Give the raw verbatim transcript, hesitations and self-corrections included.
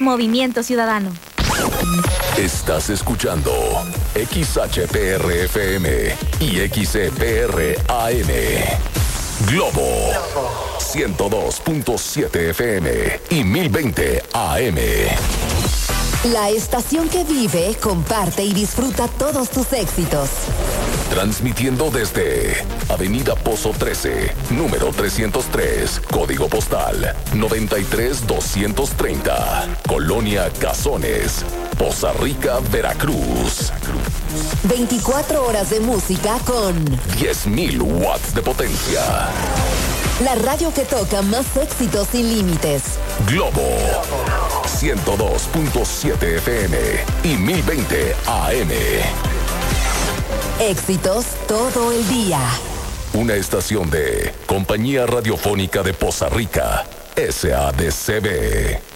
Movimiento Ciudadano. Estás escuchando X H P R F M y X E P R A M. Globo ciento dos punto siete F M y mil veinte A M. La estación que vive, comparte y disfruta todos tus éxitos. Transmitiendo desde Avenida Pozo trece, número trescientos tres, código postal noventa y tres doscientos treinta, Colonia Cazones, Poza Rica, Veracruz. veinticuatro horas de música con diez mil watts de potencia. La radio que toca más éxitos sin límites. Globo ciento dos punto siete F M y mil veinte A M. Éxitos todo el día. Una estación de Compañía Radiofónica de Poza Rica, S A D C B.